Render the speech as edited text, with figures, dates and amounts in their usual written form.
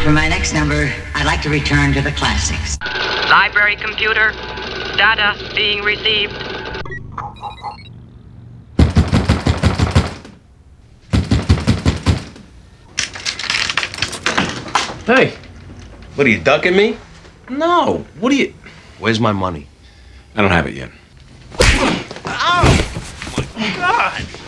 For my next number, I'd like to return to the classics. Library computer, data being received. Hey, What, are you ducking me? no. What are you... Where's my money? I don't have it yet. Oh, my God.